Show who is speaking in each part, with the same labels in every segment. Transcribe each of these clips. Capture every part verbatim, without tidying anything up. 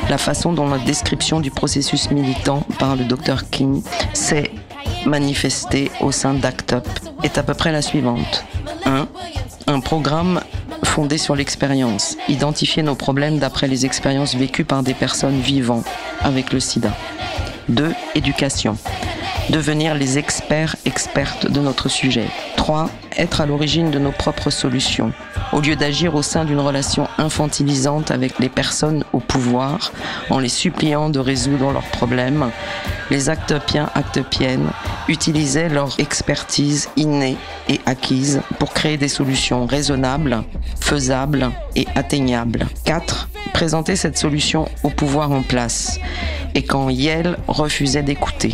Speaker 1: La façon dont la description du processus militant par le docteur King s'est manifestée au sein d'Act Up est à peu près la suivante. un. Un programme fondé sur l'expérience. Identifier nos problèmes d'après les expériences vécues par des personnes vivant avec le sida. deux. Éducation. Devenir les experts, expertes de notre sujet. trois. Être à l'origine de nos propres solutions. Au lieu d'agir au sein d'une relation infantilisante avec les personnes au pouvoir, en les suppliant de résoudre leurs problèmes, les actopiens, actopiennes utilisaient leur expertise innée et acquise pour créer des solutions raisonnables, faisables et atteignables. quatre. Présenter cette solution au pouvoir en place, et quand Yale refusait d'écouter.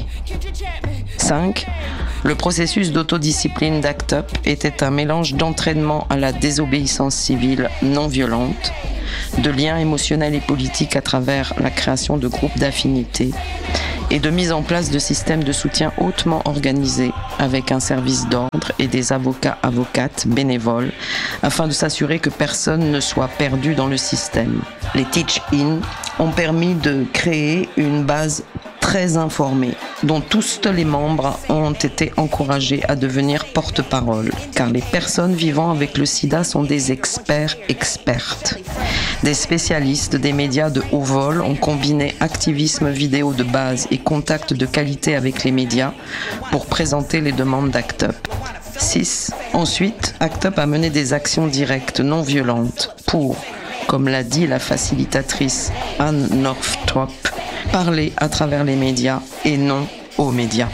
Speaker 1: cinq. Le processus d'autodiscipline d'Act Up était un mélange d'entraînement à la désobéissance civile non violente, de liens émotionnels et politiques à travers la création de groupes d'affinité et de mise en place de systèmes de soutien hautement organisés avec un service d'ordre et des avocats-avocates bénévoles afin de s'assurer que personne ne soit perdu dans le système. Les Teach-In ont permis de créer une base très informés, dont tous les membres ont été encouragés à devenir porte-parole, car les personnes vivant avec le sida sont des experts expertes. Des spécialistes des médias de haut vol ont combiné activisme vidéo de base et contact de qualité avec les médias pour présenter les demandes d'Act Up. six. Ensuite, Act Up a mené des actions directes non violentes pour, comme l'a dit la facilitatrice Anne Northrop, parler à travers les médias et non aux médias.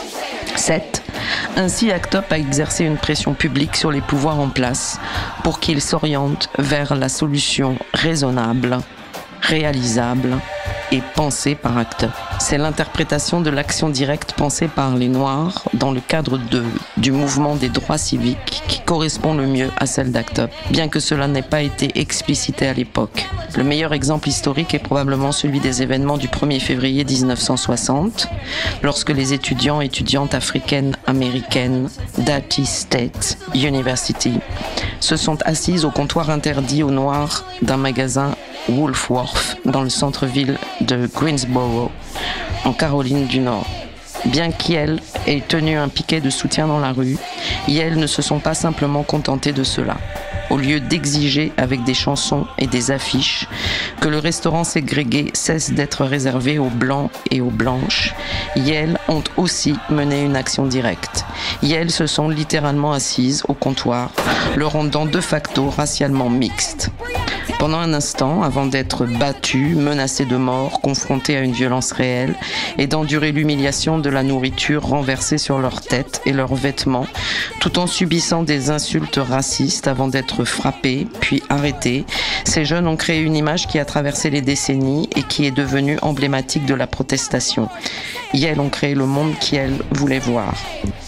Speaker 1: sept. Ainsi, Act Up a exercé une pression publique sur les pouvoirs en place pour qu'ils s'orientent vers la solution raisonnable, réalisable et pensée par Act Up. C'est l'interprétation de l'action directe pensée par les Noirs dans le cadre de, du mouvement des droits civiques qui correspond le mieux à celle d'Act Up, bien que cela n'ait pas été explicité à l'époque. Le meilleur exemple historique est probablement celui des événements du premier février dix-neuf cent soixante, lorsque les étudiants et étudiantes africaines américaines d'Haiti State University se sont assises au comptoir interdit aux Noirs d'un magasin Woolworth dans le centre-ville de Greensboro, en Caroline du Nord. Bien qu'elles aient tenu un piquet de soutien dans la rue, elles ne se sont pas simplement contentées de cela. Au lieu d'exiger avec des chansons et des affiches que le restaurant ségrégué cesse d'être réservé aux blancs et aux blanches, elles ont aussi mené une action directe. Elles se sont littéralement assises au comptoir, le rendant de facto racialement mixte. Pendant un instant, avant d'être battues, menacées de mort, confrontées à une violence réelle et d'endurer l'humiliation de la nourriture renversée sur leur tête et leurs vêtements, tout en subissant des insultes racistes avant d'être frappées, puis arrêtées, ces jeunes ont créé une image qui a traversé les décennies et qui est devenue emblématique de la protestation. Elles ont créé le monde qu'elles voulaient voir.